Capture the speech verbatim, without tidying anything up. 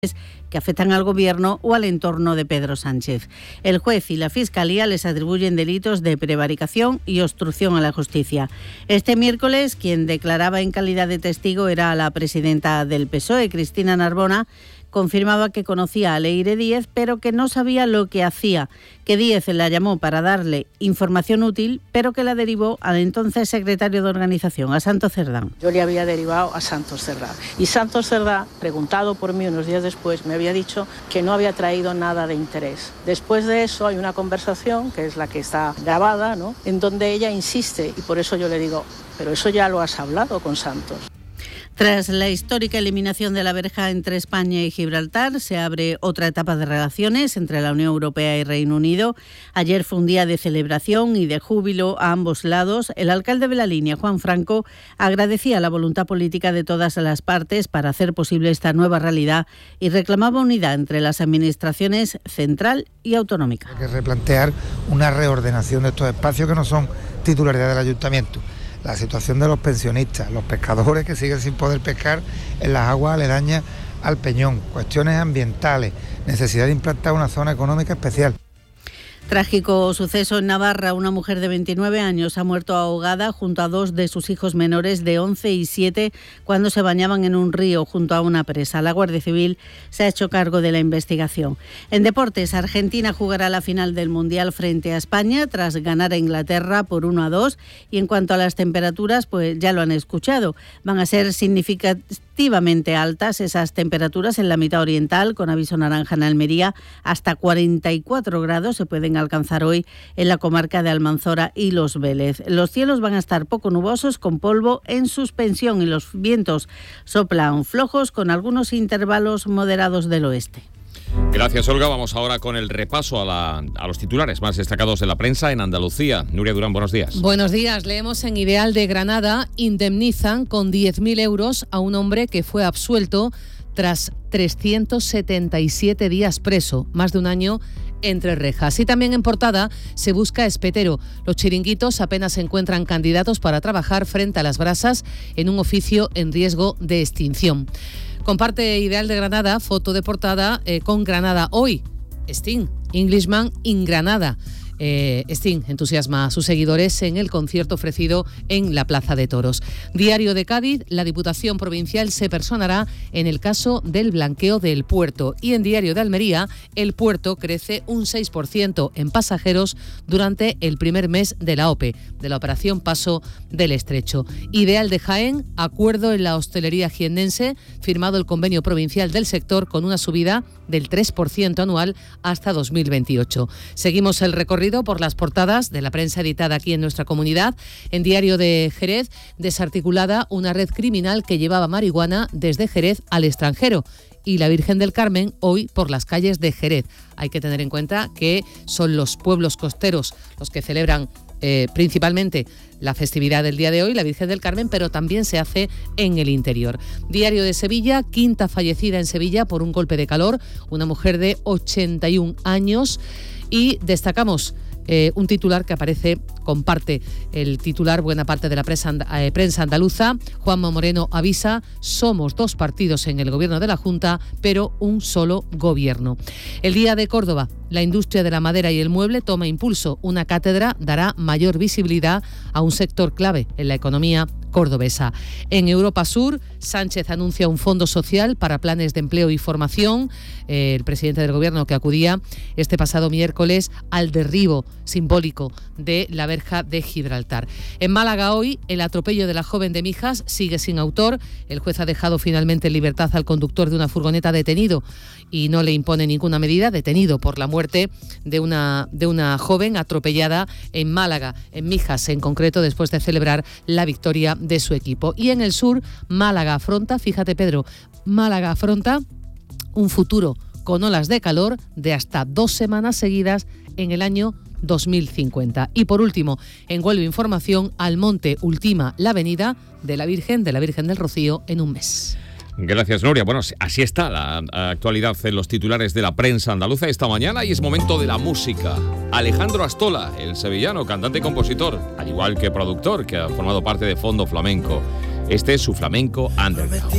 que afectan al gobierno o al entorno de Pedro Sánchez. El juez y la Fiscalía les atribuyen delitos de prevaricación y obstrucción a la justicia. Este miércoles, quien declaraba en calidad de testigo era la presidenta del P S O E, Cristina Narbona. Confirmaba que conocía a Leire Díez, pero que no sabía lo que hacía, que Díez la llamó para darle información útil, pero que la derivó al entonces secretario de Organización, a Santos Cerdán. Yo le había derivado a Santos Cerdán. Y Santos Cerdán, preguntado por mí unos días después, me había dicho que no había traído nada de interés. Después de eso hay una conversación, que es la que está grabada, ¿no?, en donde ella insiste, y por eso yo le digo, pero eso ya lo has hablado con Santos. Tras la histórica eliminación de la verja entre España y Gibraltar, se abre otra etapa de relaciones entre la Unión Europea y Reino Unido. Ayer fue un día de celebración y de júbilo a ambos lados. El alcalde de la línea, Juan Franco, agradecía la voluntad política de todas las partes para hacer posible esta nueva realidad y reclamaba unidad entre las administraciones central y autonómica. Hay que replantear una reordenación de estos espacios que no son titularidad del ayuntamiento. La situación de los pensionistas, los pescadores que siguen sin poder pescar en las aguas aledañas al Peñón, cuestiones ambientales, necesidad de implantar una zona económica especial. Trágico suceso en Navarra. Una mujer de veintinueve años ha muerto ahogada junto a dos de sus hijos menores de once y siete cuando se bañaban en un río junto a una presa. La Guardia Civil se ha hecho cargo de la investigación. En deportes, Argentina jugará la final del Mundial frente a España tras ganar a Inglaterra por uno a dos. Y en cuanto a las temperaturas, pues ya lo han escuchado, van a ser significativamente altas esas temperaturas en la mitad oriental, con aviso naranja en Almería. Hasta cuarenta y cuatro grados se pueden alcanzar hoy en la comarca de Almanzora y Los Vélez. Los cielos van a estar poco nubosos con polvo en suspensión y los vientos soplan flojos con algunos intervalos moderados del oeste. Gracias, Olga. Vamos ahora con el repaso a, la, a los titulares más destacados de la prensa en Andalucía. Nuria Durán, buenos días. Buenos días. Leemos en Ideal de Granada: indemnizan con diez mil euros a un hombre que fue absuelto tras trescientos setenta y siete días preso, más de un año entre rejas. Y también en portada se busca espetero. Los chiringuitos apenas encuentran candidatos para trabajar frente a las brasas en un oficio en riesgo de extinción. Comparte Ideal de Granada foto de portada eh, con Granada hoy. Sting, Englishman in Granada. Eh, Sting entusiasma a sus seguidores en el concierto ofrecido en la Plaza de Toros. Diario de Cádiz: la Diputación Provincial se personará en el caso del blanqueo del puerto. Y en Diario de Almería: el puerto crece un seis por ciento en pasajeros durante el primer mes de la O P E, de la Operación Paso del Estrecho. Ideal de Jaén: acuerdo en la hostelería jiennense, firmado el convenio provincial del sector con una subida del tres por ciento anual hasta dos mil veintiocho. Seguimos el recorrido por las portadas de la prensa editada aquí en nuestra comunidad. En Diario de Jerez: desarticulada una red criminal que llevaba marihuana desde Jerez al extranjero. Y la Virgen del Carmen hoy por las calles de Jerez. Hay que tener en cuenta que son los pueblos costeros los que celebran eh, principalmente la festividad del día de hoy, la Virgen del Carmen, pero también se hace en el interior. Diario de Sevilla: quinta fallecida en Sevilla por un golpe de calor, una mujer de ochenta y un años. Y destacamos eh, un titular que aparece, comparte el titular buena parte de la prensa, eh, prensa andaluza. Juanma Moreno avisa: somos dos partidos en el gobierno de la Junta, pero un solo gobierno. El Día de Córdoba: la industria de la madera y el mueble toma impulso. Una cátedra dará mayor visibilidad a un sector clave en la economía cordobesa. En Europa Sur, Sánchez anuncia un fondo social para planes de empleo y formación. Eh, el presidente del gobierno que acudía este pasado miércoles al derribo simbólico de la verja de Gibraltar. En Málaga hoy, el atropello de la joven de Mijas sigue sin autor. El juez ha dejado finalmente en libertad al conductor de una furgoneta detenido y no le impone ninguna medida, detenido por la muerte de una, de una joven atropellada en Málaga, en Mijas en concreto, después de celebrar la victoria de su equipo. Y en el sur, Málaga afronta, fíjate Pedro, Málaga afronta un futuro con olas de calor de hasta dos semanas seguidas en el año dos mil cincuenta. Y por último, en Huelva Información: Almonte ultima la avenida de la Virgen, de la Virgen del Rocío, en un mes. Gracias, Nuria. Bueno, así está la actualidad en los titulares de la prensa andaluza esta mañana y es momento de la música. Alejandro Astola, el sevillano, cantante y compositor, al igual que productor, que ha formado parte de Fondo Flamenco. Este es su flamenco underground.